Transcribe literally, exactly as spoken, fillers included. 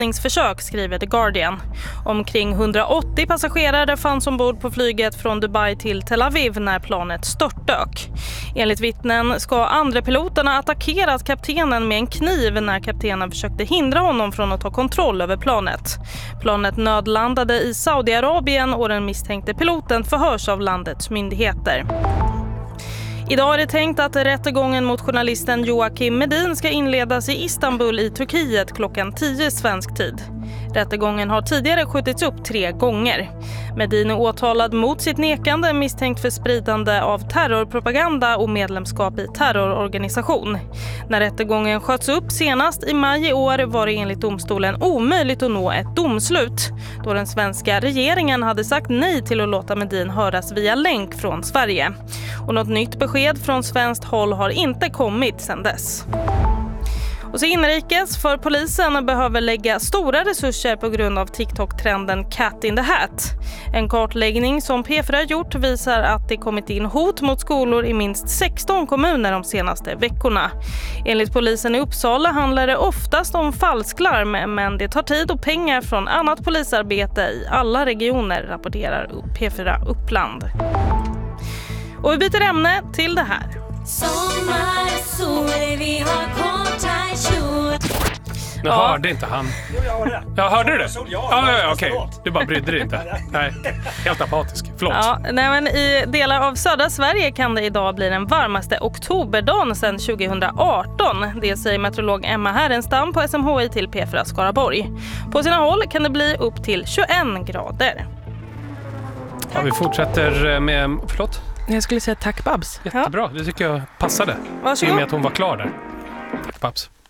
försök, skriver The Guardian. Omkring hundraåttio passagerare fanns ombord på flyget från Dubai till Tel Aviv när planet störtdök. Enligt vittnen ska andra piloterna attackerat kaptenen med en kniv när kaptenen försökte hindra honom från att ta kontroll över planet. Planet nödlandade i Saudiarabien och den misstänkte piloten förhörs av landets myndigheter. Idag är det tänkt att rättegången mot journalisten Joakim Medin ska inledas i Istanbul i Turkiet klockan tio svensk tid. Rättegången har tidigare skjutits upp tre gånger. Medin är åtalad mot sitt nekande misstänkt för spridande av terrorpropaganda och medlemskap i terrororganisation. När rättegången sköts upp senast i maj i år var det enligt domstolen omöjligt att nå ett domslut, då den svenska regeringen hade sagt nej till att låta Medin höras via länk från Sverige. Och något nytt besked från svenskt håll har inte kommit sedan dess. Och så inrikes, för polisen behöver lägga stora resurser på grund av TikTok-trenden Cat in the Hat. En kartläggning som P fyra gjort visar att det kommit in hot mot skolor i minst sexton kommuner de senaste veckorna. Enligt polisen i Uppsala handlar det oftast om falsklarm, men det tar tid och pengar från annat polisarbete i alla regioner, rapporterar P fyra Uppland. Och vi byter ämne till det här. Sommar, sol, vi har korthajkjol. Jag Ja. hörde inte han. Jo, jag hörde. Jag hörde du det? Ja, Ja, ja, okej. stolt. Du bara brydde dig inte. Nej, helt apatisk. Förlåt. Ja, nej, men i delar av södra Sverige kan det idag bli den varmaste oktoberdagen sedan tjugohundraarton. Det säger meteorolog Emma Härenstam på S M H I till P fyra Skaraborg. På sina håll kan det bli upp till tjugoen grader. Ja, vi fortsätter med... Förlåt? Jag skulle säga tack Babs. Jättebra, det tycker jag passade. Varsågod. I och med att hon var klar där. Tack Babs.